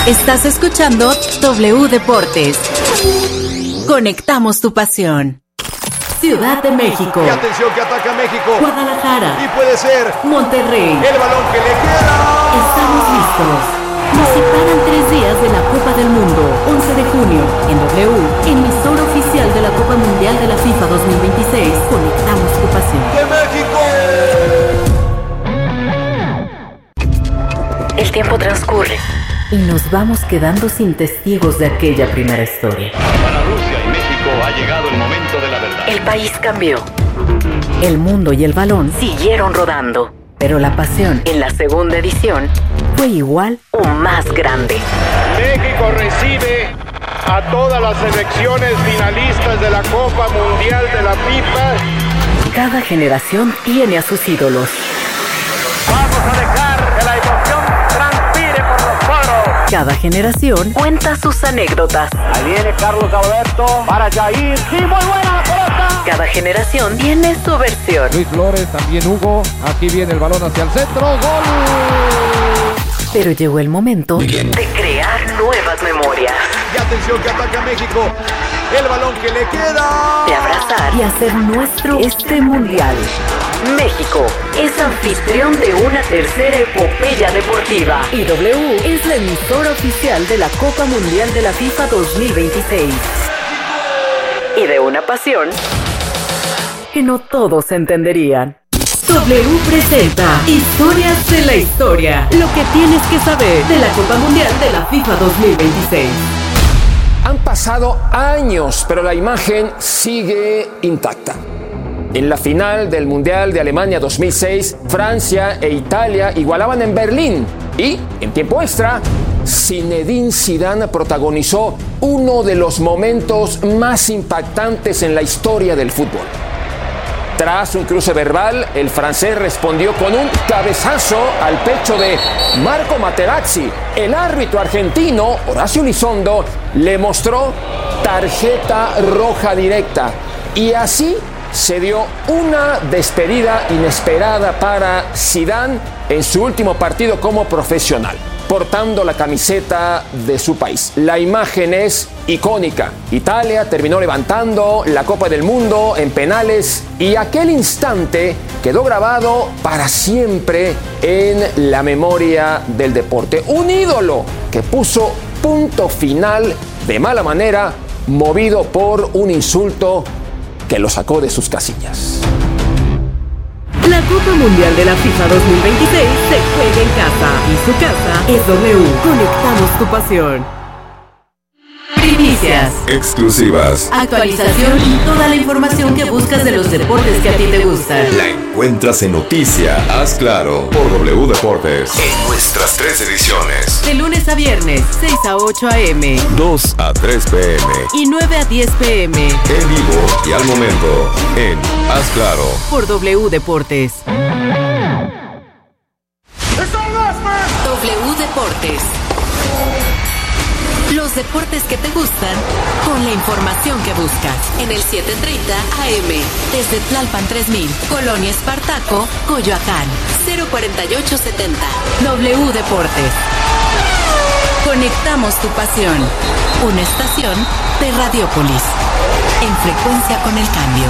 Estás escuchando W Deportes. Conectamos tu pasión. Ciudad de México. Y atención que ataca México. Guadalajara. Y puede ser Monterrey. El balón que le queda. Estamos listos. Nos separan 3 días de la Copa del Mundo. 11 de junio, en W, emisora oficial de la Copa Mundial de la FIFA 2026. Conectamos tu pasión. ¡De México! El tiempo transcurre y nos vamos quedando sin testigos de aquella primera historia. Para Rusia y México ha llegado el momento de la verdad. El país cambió. El mundo y el balón siguieron rodando. Pero la pasión en la segunda edición fue igual o más grande. México recibe a todas las selecciones finalistas de la Copa Mundial de la FIFA. Cada generación tiene a sus ídolos. Vamos a dejar que la emoción transpire por los poros. Cada generación cuenta sus anécdotas. Ahí viene Carlos Alberto para Jair. ¡Sí, muy buena la pelota! Cada generación tiene su versión. Luis Flores, también Hugo. Aquí viene el balón hacia el centro. ¡Gol! Pero llegó el momento de crear nuevas memorias. Y atención que ataca México. El balón que le queda. De abrazar y hacer nuestro este mundial. México es anfitrión de una tercera epopeya deportiva. Y W es la emisora oficial de la Copa Mundial de la FIFA 2026. Y de una pasión que no todos entenderían. W presenta Historias de la Historia. Lo que tienes que saber de la Copa Mundial de la FIFA 2026. Han pasado años, pero la imagen sigue intacta. En la final del Mundial de Alemania 2006, Francia e Italia igualaban en Berlín. Y, en tiempo extra, Zinedine Zidane protagonizó uno de los momentos más impactantes en la historia del fútbol. Tras un cruce verbal, el francés respondió con un cabezazo al pecho de Marco Materazzi. El árbitro argentino, Horacio Elizondo, le mostró tarjeta roja directa. Y así se dio una despedida inesperada para Zidane en su último partido como profesional, portando la camiseta de su país. La imagen es icónica. Italia terminó levantando la Copa del Mundo en penales y aquel instante quedó grabado para siempre en la memoria del deporte. Un ídolo que puso punto final de mala manera, movido por un insulto que lo sacó de sus casillas. La Copa Mundial de la FIFA 2026 se juega en casa y su casa es W. Conectamos tu pasión. Primicias, exclusivas, actualización y toda la información que buscas de los deportes que a ti te gustan. la encuentras en Noticia, Haz Claro, por W Deportes, en nuestras 3 ediciones, De lunes a viernes, 6 a 8 a.m. 2 a 3 p.m, y 9 a 10 p.m. en vivo y al momento, en Haz Claro. por W Deportes. W Deportes. Los deportes que te gustan con la información que buscas. En el 730 AM. Desde Tlalpan 3000, Colonia Espartaco, Coyoacán. 04870. W Deportes. Conectamos tu pasión. Una estación de Radiópolis. En frecuencia con el cambio.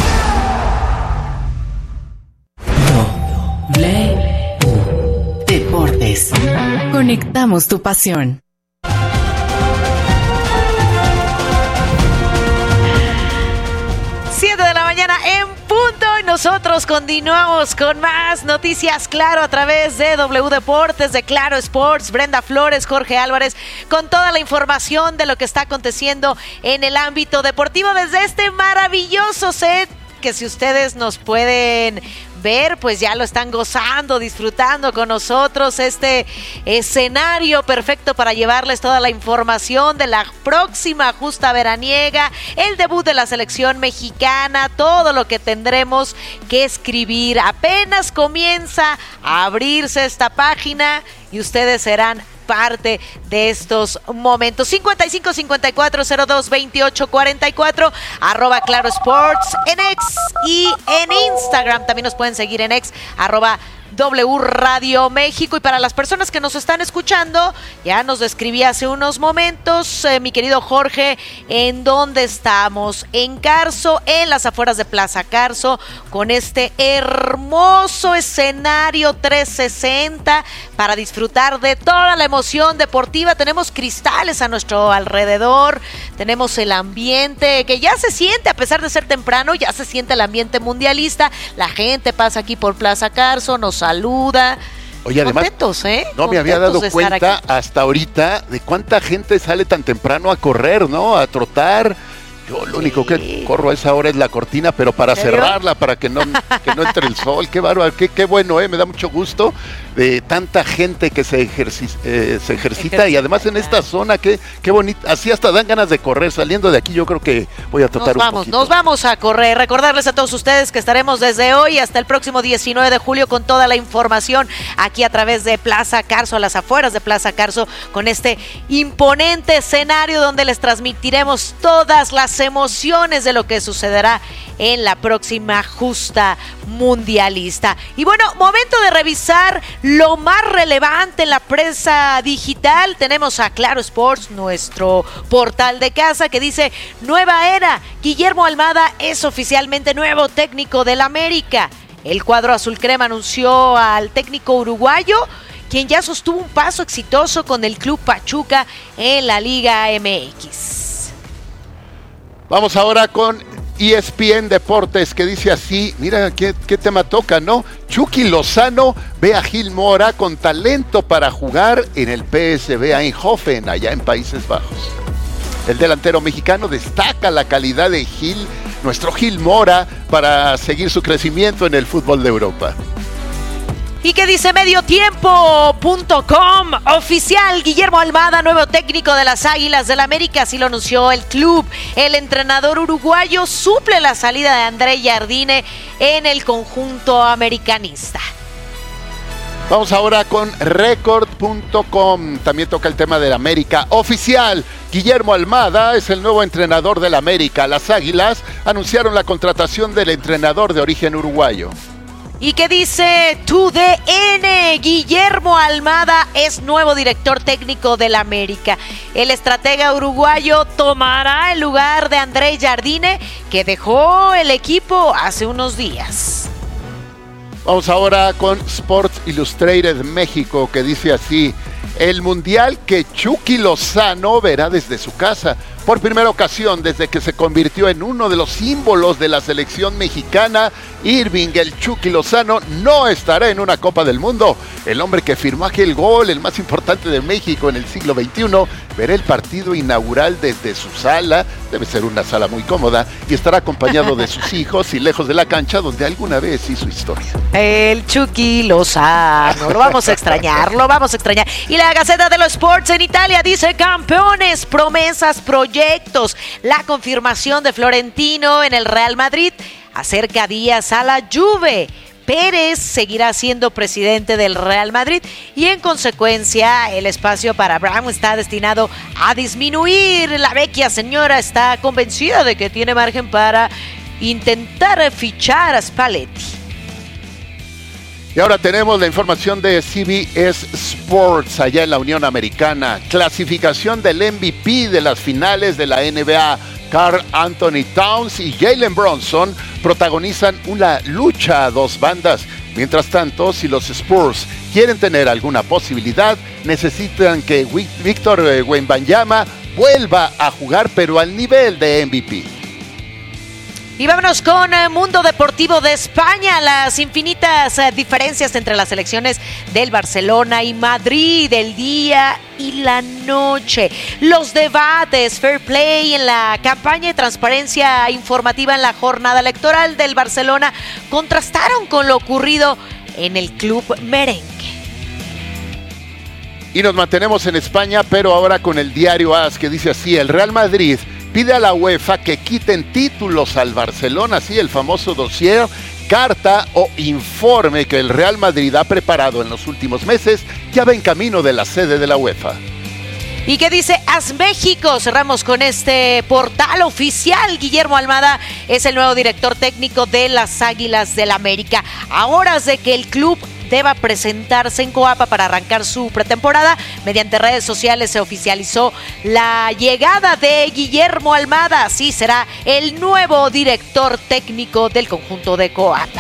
W Deportes. Conectamos tu pasión. 7 de la mañana en punto y nosotros continuamos con más noticias, claro, a través de W Deportes, de Claro Sports. Brenda Flores, Jorge Álvarez, con toda la información de lo que está aconteciendo en el ámbito deportivo desde este maravilloso set que, si ustedes nos pueden ver, pues ya lo están gozando, disfrutando con nosotros, este escenario perfecto para llevarles toda la información de la próxima justa veraniega, el debut de la selección mexicana, todo lo que tendremos que escribir. Apenas comienza a abrirse esta página y ustedes serán parte de estos momentos. 55 54 02 28 44 @Claro Sports en X y en Instagram. También nos pueden seguir en X W Radio México. Y para las personas que nos están escuchando, ya nos describí hace unos momentos, mi querido Jorge, en dónde estamos. En Carso, en las afueras de Plaza Carso, con este hermoso escenario 360 para disfrutar de toda la emoción deportiva. Tenemos cristales a nuestro alrededor, tenemos el ambiente que ya se siente, a pesar de ser temprano, ya se siente el ambiente mundialista. La gente pasa aquí por Plaza Carso, nos saluda. Oye, además, contentos, no me había dado cuenta hasta ahorita de cuánta gente sale tan temprano a correr, ¿no? A trotar. Yo lo único que corro a esa hora es la cortina, pero para cerrarla, para que no entre el sol. Qué bárbaro, qué bueno, me da mucho gusto de tanta gente que se ejercita y además en esta zona, qué bonito. Así hasta dan ganas de correr. Saliendo de aquí yo creo que voy a trotar un poquito. Nos vamos a correr. Recordarles a todos ustedes que estaremos desde hoy hasta el próximo 19 de julio con toda la información aquí a través de Plaza Carso, a las afueras de Plaza Carso, con este imponente escenario donde les transmitiremos todas las emociones de lo que sucederá en la próxima justa mundialista. Y bueno, momento de revisar lo más relevante en la prensa digital. Tenemos a Claro Sports, nuestro portal de casa, que dice: nueva era, Guillermo Almada es oficialmente nuevo técnico del América. El cuadro azul crema anunció al técnico uruguayo, quien ya sostuvo un paso exitoso con el Club Pachuca en la Liga MX. Vamos ahora con ESPN Deportes, que dice así, mira qué tema toca, ¿no? Chucky Lozano ve a Gil Mora con talento para jugar en el PSV Eindhoven, allá en Países Bajos. El delantero mexicano destaca la calidad de nuestro Gil Mora, para seguir su crecimiento en el fútbol de Europa. ¿Y qué dice Mediotiempo.com? Oficial, Guillermo Almada, nuevo técnico de las Águilas del América, así lo anunció el club. El entrenador uruguayo suple la salida de André Jardine en el conjunto americanista. Vamos ahora con Record.com, también toca el tema del América. Oficial, Guillermo Almada es el nuevo entrenador del América. Las Águilas anunciaron la contratación del entrenador de origen uruguayo. ¿Y qué dice TUDN? Guillermo Almada es nuevo director técnico del América. El estratega uruguayo tomará el lugar de André Jardine, que dejó el equipo hace unos días. Vamos ahora con Sports Illustrated México, que dice así: el mundial que Chucky Lozano verá desde su casa. Por primera ocasión desde que se convirtió en uno de los símbolos de la selección mexicana, Irving el Chucky Lozano no estará en una Copa del Mundo. El hombre que firmó aquel gol, el más importante de México en el siglo XXI, verá el partido inaugural desde su sala, debe ser una sala muy cómoda, y estará acompañado de sus hijos y lejos de la cancha donde alguna vez hizo historia. El Chucky Lozano, lo vamos a extrañar. Y la Gaceta de los Sports en Italia dice: campeones, promesas, proyectos. La confirmación de Florentino en el Real Madrid acerca a días a la Juve. Pérez seguirá siendo presidente del Real Madrid y en consecuencia el espacio para Brown está destinado a disminuir. La vecchia señora está convencida de que tiene margen para intentar fichar a Spalletti. Y ahora tenemos la información de CBS Sports allá en la Unión Americana. Clasificación del MVP de las finales de la NBA. Karl Anthony Towns y Jalen Brunson protagonizan una lucha a dos bandas. Mientras tanto, si los Spurs quieren tener alguna posibilidad, necesitan que Víctor Wembanyama vuelva a jugar, pero al nivel de MVP. Y vámonos con Mundo Deportivo de España, las infinitas diferencias entre las selecciones del Barcelona y Madrid, el día y la noche, los debates, fair play en la campaña de transparencia informativa en la jornada electoral del Barcelona contrastaron con lo ocurrido en el club merengue. Y nos mantenemos en España, pero ahora con el diario AS, que dice así: el Real Madrid pide a la UEFA que quiten títulos al Barcelona, así el famoso dossier, carta o informe que el Real Madrid ha preparado en los últimos meses, ya va en camino de la sede de la UEFA. ¿Y qué dice AS México? Cerramos con este portal oficial. Guillermo Almada es el nuevo director técnico de las Águilas del América. A horas de que el club deba presentarse en Coapa para arrancar su pretemporada. Mediante redes sociales se oficializó la llegada de Guillermo Almada. Sí, será el nuevo director técnico del conjunto de Coapa.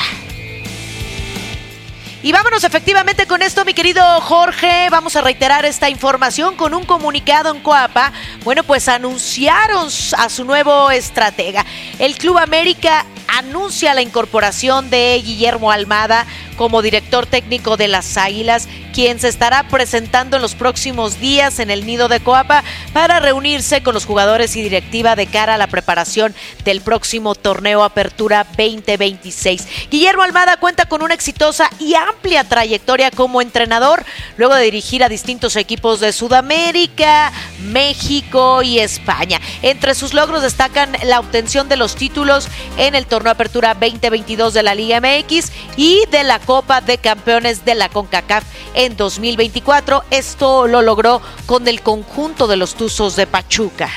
Y vámonos efectivamente con esto, mi querido Jorge. Vamos a reiterar esta información con un comunicado en Coapa. Bueno, pues anunciaron a su nuevo estratega. El Club América anuncia la incorporación de Guillermo Almada como director técnico de las Águilas, quien se estará presentando en los próximos días en el nido de Coapa para reunirse con los jugadores y directiva de cara a la preparación del próximo torneo Apertura 2026. Guillermo Almada cuenta con una exitosa y amplia trayectoria como entrenador, luego de dirigir a distintos equipos de Sudamérica, México y España. Entre sus logros destacan la obtención de los títulos en el torneo Apertura 2022 de la Liga MX y de la Copa de Campeones de la CONCACAF en 2024. Esto lo logró con el conjunto de los Tuzos de Pachuca.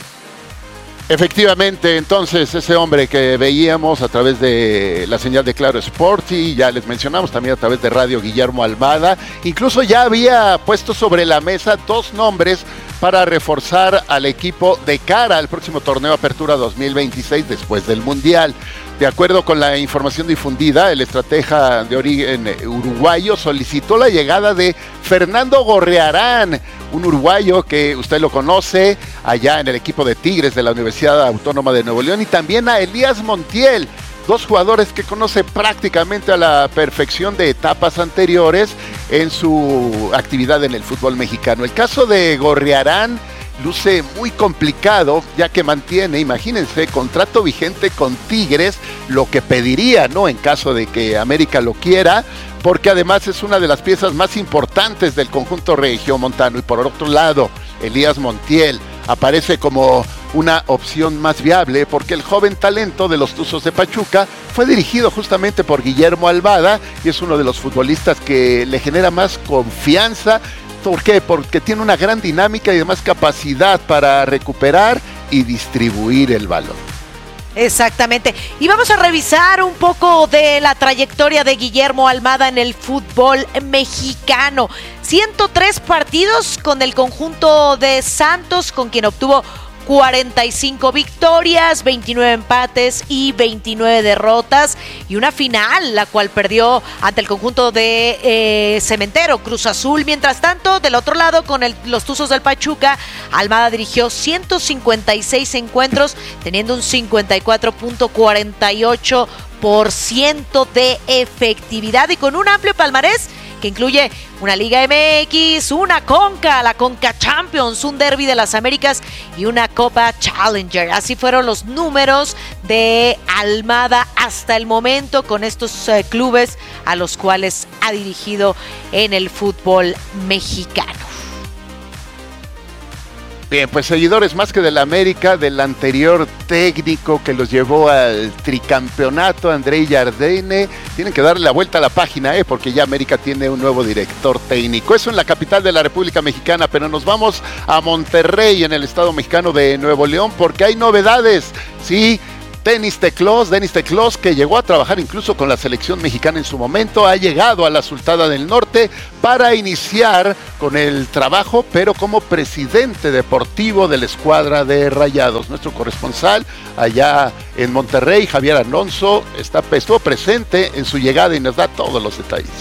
Efectivamente, entonces ese hombre que veíamos a través de la señal de Claro Sports y ya les mencionamos también a través de radio, Guillermo Almada, incluso ya había puesto sobre la mesa 2 nombres para reforzar al equipo de cara al próximo torneo Apertura 2026 después del Mundial. De acuerdo con la información difundida, el estratega de origen uruguayo solicitó la llegada de Fernando Gorrearán, un uruguayo que usted lo conoce allá en el equipo de Tigres de la Universidad Autónoma de Nuevo León, y también a Elías Montiel, 2 jugadores que conoce prácticamente a la perfección de etapas anteriores en su actividad en el fútbol mexicano. El caso de Gorrearán luce muy complicado, ya que mantiene, imagínense, contrato vigente con Tigres, lo que pediría, ¿no?, en caso de que América lo quiera, porque además es una de las piezas más importantes del conjunto regiomontano. Y por otro lado, Elías Montiel aparece como una opción más viable, porque el joven talento de los Tuzos de Pachuca fue dirigido justamente por Guillermo Almada y es uno de los futbolistas que le genera más confianza. ¿Por qué? Porque tiene una gran dinámica y además capacidad para recuperar y distribuir el balón. Exactamente. Y vamos a revisar un poco de la trayectoria de Guillermo Almada en el fútbol mexicano. 103 partidos con el conjunto de Santos, con quien obtuvo 45 victorias, 29 empates y 29 derrotas, y una final, la cual perdió ante el conjunto de Cementero, Cruz Azul. Mientras tanto, del otro lado, con los Tuzos del Pachuca, Almada dirigió 156 encuentros, teniendo un 54.48% de efectividad y con un amplio palmarés que incluye una Liga MX, una Conca, la Conca Champions, un Derby de las Américas y una Copa Challenger. Así fueron los números de Almada hasta el momento con estos clubes a los cuales ha dirigido en el fútbol mexicano. Bien, pues seguidores más que del América, del anterior técnico que los llevó al tricampeonato, André Jardine, tienen que darle la vuelta a la página, porque ya América tiene un nuevo director técnico. Eso en la capital de la República Mexicana, pero nos vamos a Monterrey, en el estado mexicano de Nuevo León, porque hay novedades, sí. Denis Teclós, que llegó a trabajar incluso con la selección mexicana en su momento, ha llegado a la Sultana del Norte para iniciar con el trabajo, pero como presidente deportivo de la escuadra de Rayados. Nuestro corresponsal allá en Monterrey, Javier Alonso, estuvo presente en su llegada y nos da todos los detalles.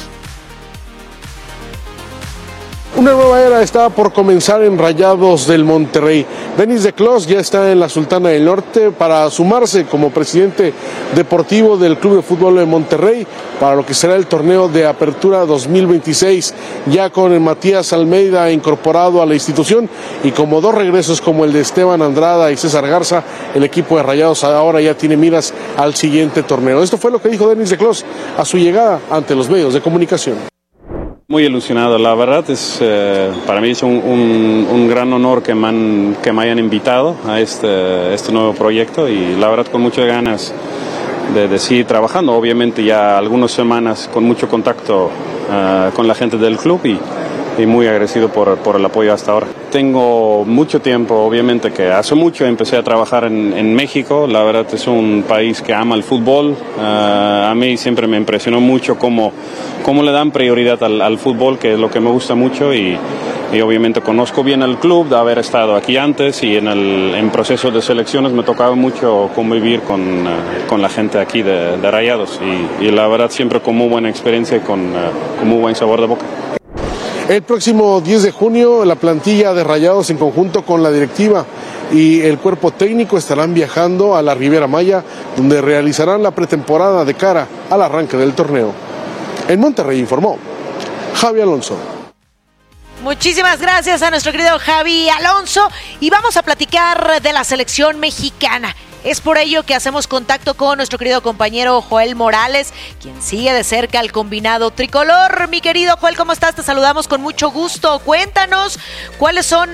Una nueva era está por comenzar en Rayados del Monterrey. Denis Teclós ya está en la Sultana del Norte para sumarse como presidente deportivo del Club de Fútbol de Monterrey para lo que será el torneo de Apertura 2026, ya con Matías Almeida incorporado a la institución y como 2 regresos como el de Esteban Andrada y César Garza, el equipo de Rayados ahora ya tiene miras al siguiente torneo. Esto fue lo que dijo Denis Teclós a su llegada ante los medios de comunicación. Muy ilusionado, la verdad, para mí es un gran honor que me hayan invitado a este nuevo proyecto y la verdad con muchas ganas de seguir trabajando. Obviamente ya algunas semanas con mucho contacto con la gente del club y muy agradecido por el apoyo hasta ahora. Tengo mucho tiempo, obviamente que hace mucho empecé a trabajar en México. La verdad es un país que ama el fútbol. A mí siempre me impresionó mucho cómo le dan prioridad al fútbol, que es lo que me gusta mucho, y obviamente conozco bien al club de haber estado aquí antes, y en procesos de selecciones me tocaba mucho convivir con la gente aquí de Rayados, y la verdad siempre con muy buena experiencia y con muy buen sabor de boca. El próximo 10 de junio la plantilla de Rayados en conjunto con la directiva y el cuerpo técnico estarán viajando a la Riviera Maya, donde realizarán la pretemporada de cara al arranque del torneo. En Monterrey informó Javi Alonso. Muchísimas gracias a nuestro querido Javi Alonso, y vamos a platicar de la selección mexicana. Es por ello que hacemos contacto con nuestro querido compañero Joel Morales, quien sigue de cerca al combinado tricolor. Mi querido Joel, ¿cómo estás? Te saludamos con mucho gusto. Cuéntanos cuáles son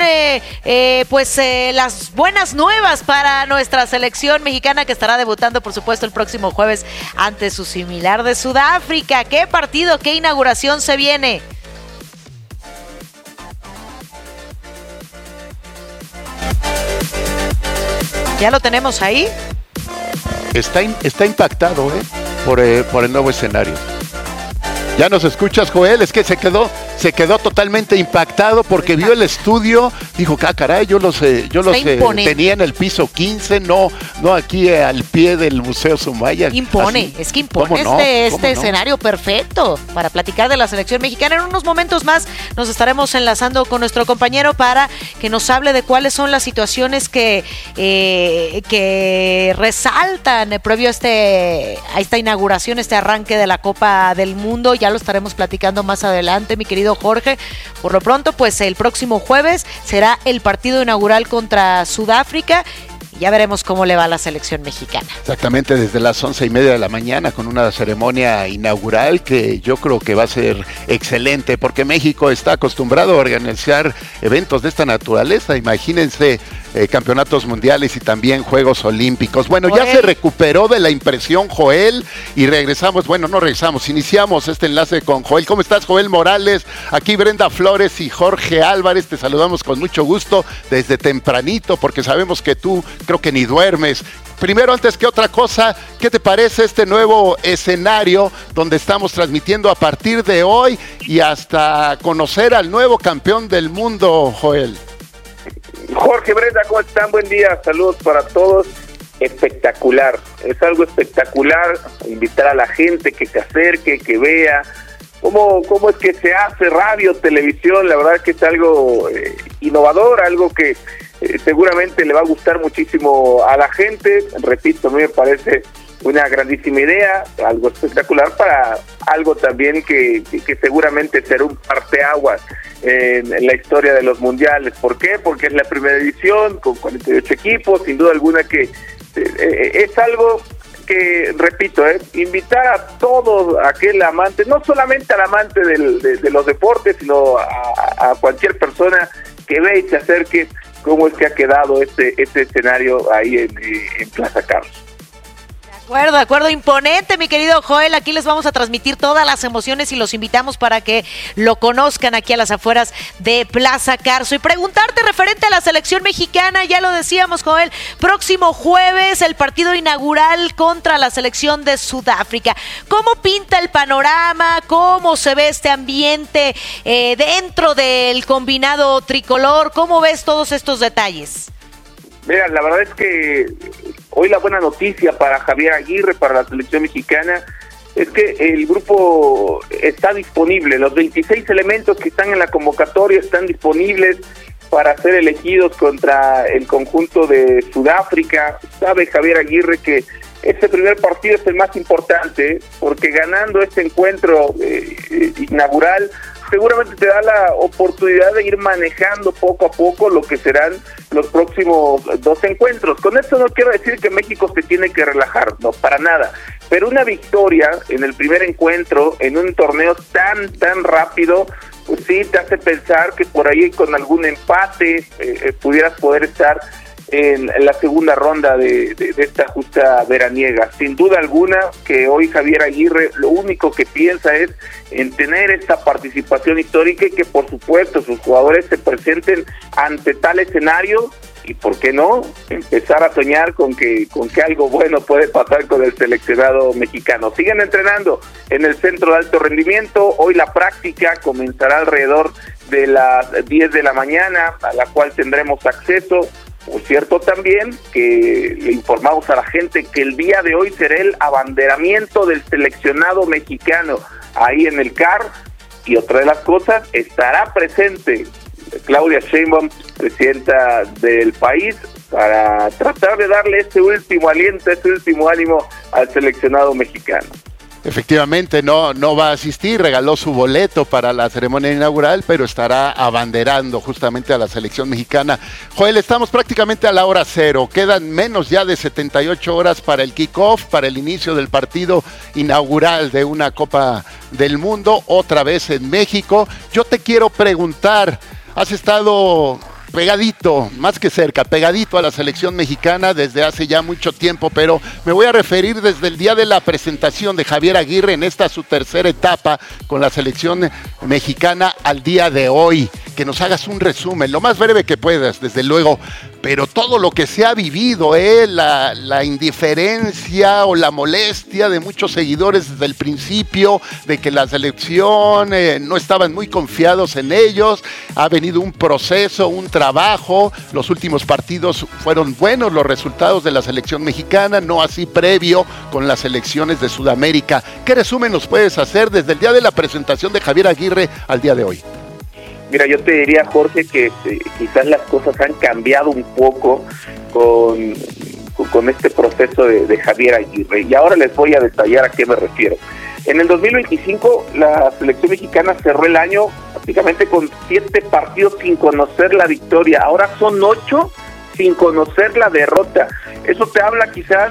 las buenas nuevas para nuestra selección mexicana, que estará debutando, por supuesto, el próximo jueves ante su similar de Sudáfrica. ¿Qué partido, qué inauguración se viene? ¿Ya lo tenemos ahí? Está impactado, por el nuevo escenario. ¿Ya nos escuchas, Joel? Es que se quedó totalmente impactado porque vio el estudio, dijo, caray, yo los tenía en el piso 15, no aquí al pie del Museo Sumaya. Impone, así. Es que impone este escenario perfecto para platicar de la selección mexicana. En unos momentos más nos estaremos enlazando con nuestro compañero para que nos hable de cuáles son las situaciones que resaltan previo a esta inauguración, este arranque de la Copa del Mundo. Ya lo estaremos platicando más adelante, mi querido Jorge. Por lo pronto, pues el próximo jueves será el partido inaugural contra Sudáfrica. Ya veremos cómo le va a la selección mexicana. Exactamente, desde las 11:30 de la mañana, con una ceremonia inaugural que yo creo que va a ser excelente, porque México está acostumbrado a organizar eventos de esta naturaleza. Imagínense campeonatos mundiales y también Juegos Olímpicos. Bueno, ya se recuperó de la impresión, Joel, y iniciamos este enlace con Joel. ¿Cómo estás, Joel Morales? Aquí Brenda Flores y Jorge Álvarez, te saludamos con mucho gusto desde tempranito, porque sabemos que tú creo que ni duermes. Primero, antes que otra cosa, ¿qué te parece este nuevo escenario donde estamos transmitiendo a partir de hoy y hasta conocer al nuevo campeón del mundo, Joel? Jorge, Brenda, ¿cómo están? Buen día, saludos para todos. Espectacular, es algo espectacular invitar a la gente que se acerque, que vea cómo es que se hace radio, televisión. La verdad que es algo innovador, algo que seguramente le va a gustar muchísimo a la gente. Repito, a mí me parece una grandísima idea, algo espectacular para algo también que seguramente será un parteaguas en la historia de los mundiales. ¿Por qué? Porque es la primera edición con 48 equipos, sin duda alguna que es algo que, repito, invitar a todo aquel amante, no solamente al amante de los deportes, sino a cualquier persona que vea y se acerque cómo es que ha quedado este escenario ahí en Plaza Carlos. De acuerdo, imponente, mi querido Joel. Aquí les vamos a transmitir todas las emociones y los invitamos para que lo conozcan aquí a las afueras de Plaza Carso. Y preguntarte referente a la selección mexicana, ya lo decíamos, Joel, próximo jueves el partido inaugural contra la selección de Sudáfrica. ¿Cómo pinta el panorama? ¿Cómo se ve este ambiente dentro del combinado tricolor? ¿Cómo ves todos estos detalles? Mira, la verdad es que hoy la buena noticia para Javier Aguirre, para la selección mexicana, es que el grupo está disponible. Los 26 elementos que están en la convocatoria están disponibles para ser elegidos contra el conjunto de Sudáfrica. Sabe Javier Aguirre que este primer partido es el más importante, porque ganando este encuentro inaugural seguramente te da la oportunidad de ir manejando poco a poco lo que serán los próximos 2 encuentros. Con esto no quiero decir que México se tiene que relajar, no, para nada, pero una victoria en el primer encuentro, en un torneo tan rápido, pues sí te hace pensar que por ahí con algún empate pudieras poder estar en la segunda ronda de esta justa veraniega. Sin duda alguna que hoy Javier Aguirre lo único que piensa es en tener esta participación histórica y que por supuesto sus jugadores se presenten ante tal escenario y por qué no empezar a soñar con que algo bueno puede pasar con el seleccionado mexicano. Siguen entrenando en el centro de alto rendimiento. Hoy la práctica comenzará alrededor de las 10 de la mañana, a la cual tendremos acceso. Por cierto, también que le informamos a la gente que el día de hoy será el abanderamiento del seleccionado mexicano ahí en el CAR. Y otra de las cosas, estará presente Claudia Sheinbaum, presidenta del país, para tratar de darle este último aliento, este último ánimo al seleccionado mexicano. Efectivamente, no va a asistir, regaló su boleto para la ceremonia inaugural, pero estará abanderando justamente a la selección mexicana. Joel, estamos prácticamente a la hora cero, quedan menos ya de 78 horas para el kickoff, para el inicio del partido inaugural de una Copa del Mundo, otra vez en México. Yo te quiero preguntar, has estado pegadito, más que cerca, pegadito a la selección mexicana desde hace ya mucho tiempo, pero me voy a referir desde el día de la presentación de Javier Aguirre en esta su tercera etapa con la selección mexicana al día de hoy. Que nos hagas un resumen, lo más breve que puedas, desde luego, pero todo lo que se ha vivido, la indiferencia o la molestia de muchos seguidores desde el principio, de que la selección no estaban muy confiados en ellos, ha venido un proceso, un trabajo, los últimos partidos fueron buenos los resultados de la selección mexicana, no así previo con las selecciones de Sudamérica. ¿Qué resumen nos puedes hacer desde el día de la presentación de Javier Aguirre al día de hoy? Mira, yo te diría, Jorge, que quizás las cosas han cambiado un poco con este proceso de Javier Aguirre. Y ahora les voy a detallar a qué me refiero. En el 2025, la selección mexicana cerró el año prácticamente con 7 partidos sin conocer la victoria. Ahora son 8 sin conocer la derrota. Eso te habla quizás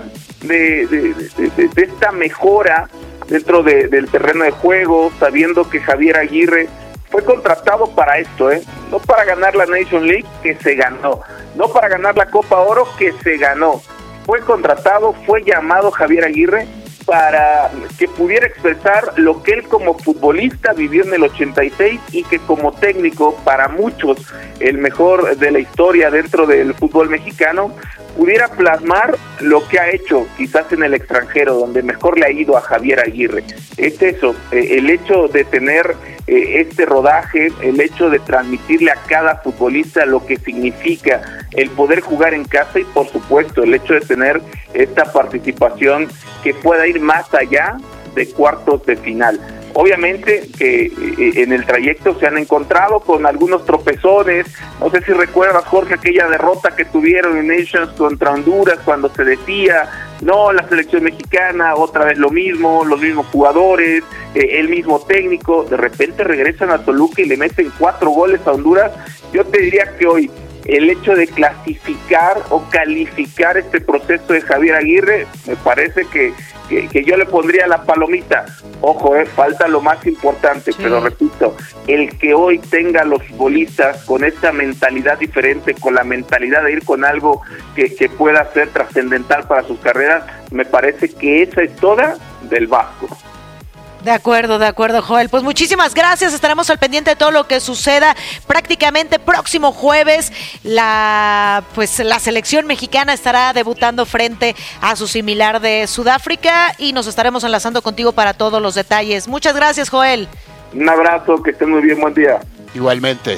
de esta mejora dentro del terreno de juego, sabiendo que Javier Aguirre fue contratado para esto, no para ganar la Nation League, que se ganó, no para ganar la Copa Oro, que se ganó. Fue contratado, fue llamado Javier Aguirre para que pudiera expresar lo que él como futbolista vivió en el 86 y que como técnico, para muchos, el mejor de la historia dentro del fútbol mexicano, pudiera plasmar lo que ha hecho quizás en el extranjero, donde mejor le ha ido a Javier Aguirre. Es eso, el hecho de tener este rodaje, el hecho de transmitirle a cada futbolista lo que significa el poder jugar en casa y por supuesto el hecho de tener esta participación que pueda ir más allá de cuartos de final. Obviamente que en el trayecto se han encontrado con algunos tropezones. No sé si recuerdas, Jorge, aquella derrota que tuvieron en Nations contra Honduras cuando se decía, no, la selección mexicana, otra vez lo mismo, los mismos jugadores, el mismo técnico. De repente regresan a Toluca y le meten 4 goles a Honduras. Yo te diría que hoy el hecho de clasificar o calificar este proceso de Javier Aguirre, me parece que yo le pondría la palomita. Ojo, falta lo más importante, sí. Pero repito, el que hoy tenga a los futbolistas con esta mentalidad diferente, con la mentalidad de ir con algo que pueda ser trascendental para sus carreras, me parece que esa es toda del Vasco. De acuerdo, Joel. Pues muchísimas gracias. Estaremos al pendiente de todo lo que suceda. Prácticamente próximo jueves, la selección mexicana estará debutando frente a su similar de Sudáfrica y nos estaremos enlazando contigo para todos los detalles. Muchas gracias, Joel. Un abrazo, que estén muy bien, buen día. Igualmente.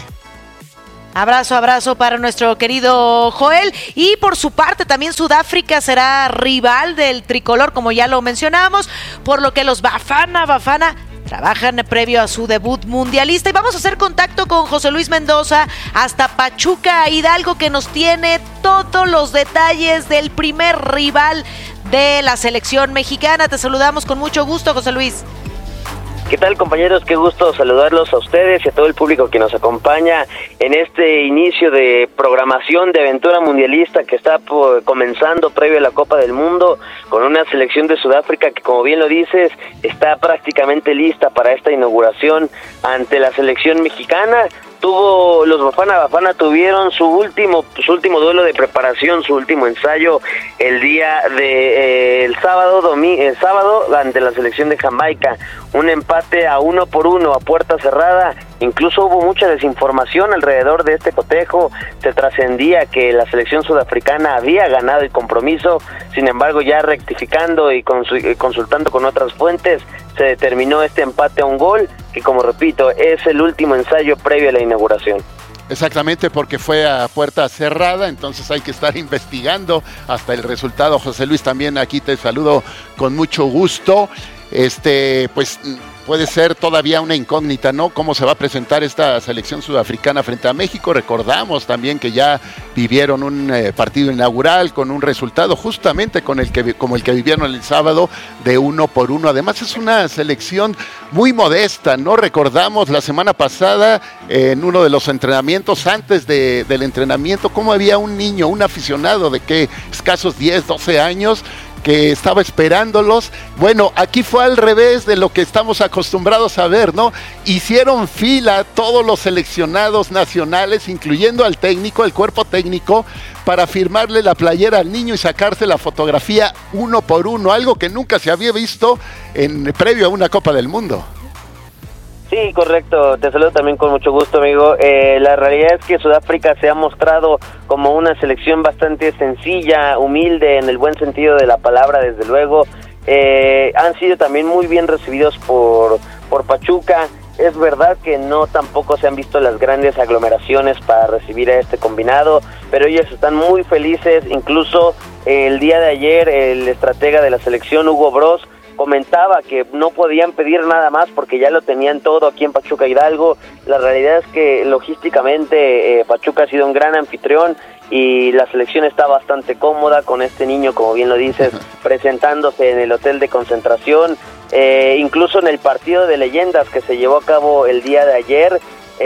Abrazo para nuestro querido Joel. Y por su parte también Sudáfrica será rival del tricolor, como ya lo mencionábamos, por lo que los Bafana trabajan previo a su debut mundialista. Y vamos a hacer contacto con José Luis Mendoza hasta Pachuca, Hidalgo, que nos tiene todos los detalles del primer rival de la selección mexicana. Te saludamos con mucho gusto, José Luis. ¿Qué tal, compañeros? Qué gusto saludarlos a ustedes y a todo el público que nos acompaña en este inicio de programación de aventura mundialista que está comenzando previo a la Copa del Mundo, con una selección de Sudáfrica que, como bien lo dices, está prácticamente lista para esta inauguración ante la selección mexicana. Los Bafana tuvieron su último duelo de preparación, su último ensayo el día de el sábado ante la selección de Jamaica. Un empate a 1-1 a puerta cerrada. Incluso hubo mucha desinformación alrededor de este cotejo. Se trascendía que la selección sudafricana había ganado el compromiso. Sin embargo, ya rectificando y consultando con otras fuentes, se determinó este empate a un gol, que, como repito, es el último ensayo previo a la inauguración. Exactamente, porque fue a puerta cerrada, entonces hay que estar investigando hasta el resultado. José Luis, también aquí te saludo con mucho gusto. Pues puede ser todavía una incógnita, ¿no? Cómo se va a presentar esta selección sudafricana frente a México. Recordamos también que ya vivieron un partido inaugural con un resultado justamente como el que vivieron el sábado, de 1-1. Además es una selección muy modesta, ¿no? Recordamos la semana pasada en uno de los entrenamientos, antes del entrenamiento, cómo había un niño, un aficionado de escasos 10, 12 años, que estaba esperándolos. Bueno, aquí fue al revés de lo que estamos acostumbrados a ver, ¿no? Hicieron fila todos los seleccionados nacionales, incluyendo al técnico, el cuerpo técnico, para firmarle la playera al niño y sacarse la fotografía 1 por 1, algo que nunca se había visto previo a una Copa del Mundo. Sí, correcto. Te saludo también con mucho gusto, amigo. La realidad es que Sudáfrica se ha mostrado como una selección bastante sencilla, humilde, en el buen sentido de la palabra, desde luego. Han sido también muy bien recibidos por Pachuca. Es verdad que no tampoco se han visto las grandes aglomeraciones para recibir a este combinado, pero ellos están muy felices. Incluso el día de ayer, el estratega de la selección, Hugo Broz, comentaba que no podían pedir nada más porque ya lo tenían todo aquí en Pachuca Hidalgo. La realidad es que logísticamente Pachuca ha sido un gran anfitrión y la selección está bastante cómoda con este niño, como bien lo dices, presentándose en el hotel de concentración. Incluso en el partido de leyendas que se llevó a cabo el día de ayer,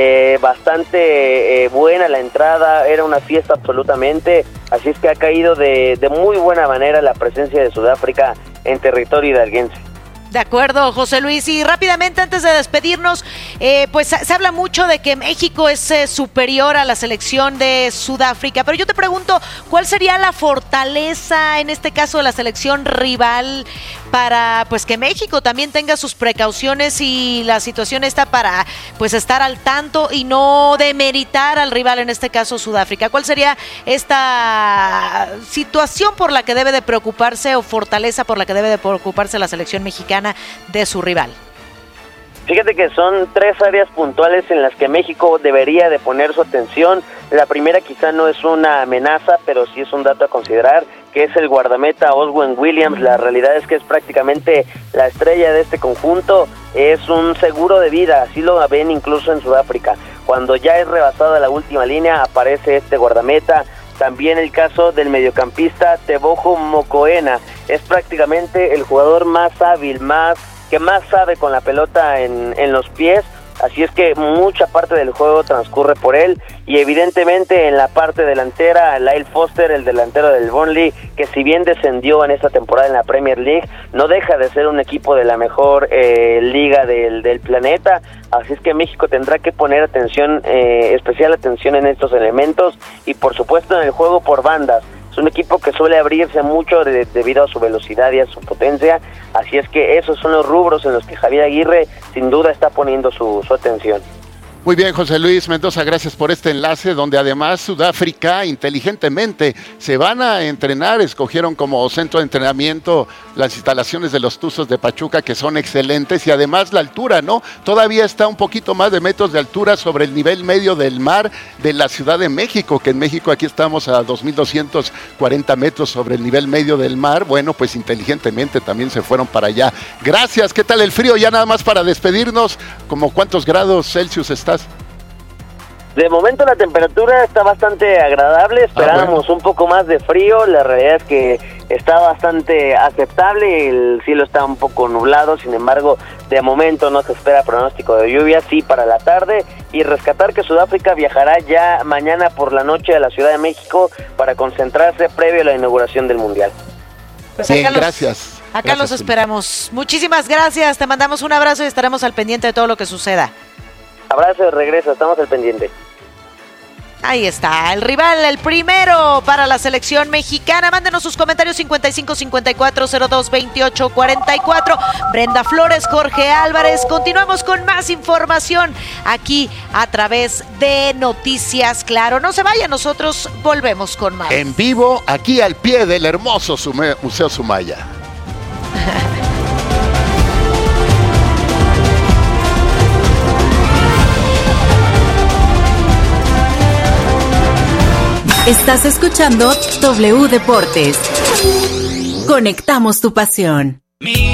bastante buena la entrada, era una fiesta absolutamente, así es que ha caído de muy buena manera la presencia de Sudáfrica en territorio hidalguense. De acuerdo, José Luis. Y rápidamente, antes de despedirnos, pues se habla mucho de que México es superior a la selección de Sudáfrica, pero yo te pregunto, ¿cuál sería la fortaleza, en este caso de la selección rival, para pues que México también tenga sus precauciones y la situación está para pues estar al tanto y no demeritar al rival, en este caso Sudáfrica? ¿Cuál sería esta situación por la que debe de preocuparse, o fortaleza por la que debe de preocuparse la selección mexicana de su rival? Fíjate que son 3 áreas puntuales en las que México debería de poner su atención. La primera quizá no es una amenaza, pero sí es un dato a considerar, que es el guardameta Oswen Williams. La realidad es que es prácticamente la estrella de este conjunto, es un seguro de vida, así lo ven incluso en Sudáfrica. Cuando ya es rebasada la última línea, aparece este guardameta. También el caso del mediocampista Teboho Mokoena, es prácticamente el jugador más hábil, que más sabe con la pelota en los pies, así es que mucha parte del juego transcurre por él. Y evidentemente en la parte delantera, Lyle Foster, el delantero del Burnley, que si bien descendió en esta temporada en la Premier League, no deja de ser un equipo de la mejor liga del planeta, así es que México tendrá que poner especial atención en estos elementos, y por supuesto en el juego por bandas. Es un equipo que suele abrirse mucho debido a su velocidad y a su potencia, así es que esos son los rubros en los que Javier Aguirre sin duda está poniendo su atención. Muy bien, José Luis Mendoza, gracias por este enlace, donde además Sudáfrica inteligentemente se van a entrenar. Escogieron como centro de entrenamiento las instalaciones de los Tuzos de Pachuca, que son excelentes, y además la altura, ¿no? Todavía está un poquito más de metros de altura sobre el nivel medio del mar de la Ciudad de México, que en México aquí estamos a 2.240 metros sobre el nivel medio del mar. Bueno, pues inteligentemente también se fueron para allá. Gracias. ¿Qué tal el frío? Ya nada más para despedirnos, ¿como cuántos grados Celsius está? De momento la temperatura está bastante agradable, esperábamos un poco más de frío, la realidad es que está bastante aceptable, el cielo está un poco nublado, sin embargo, de momento no se espera pronóstico de lluvia, sí para la tarde, y rescatar que Sudáfrica viajará ya mañana por la noche a la Ciudad de México para concentrarse previo a la inauguración del Mundial. Pues bien, gracias. Acá los esperamos. Muchísimas gracias, te mandamos un abrazo y estaremos al pendiente de todo lo que suceda. Abrazo de regreso, estamos al pendiente. Ahí está, el rival, el primero para la selección mexicana. Mándenos sus comentarios 55-54-02-28-44. Brenda Flores, Jorge Álvarez. Continuamos con más información aquí a través de Noticias Claro. No se vayan, nosotros volvemos con más. En vivo, aquí al pie del hermoso Museo Sumaya. Estás escuchando W Deportes. Conectamos tu pasión.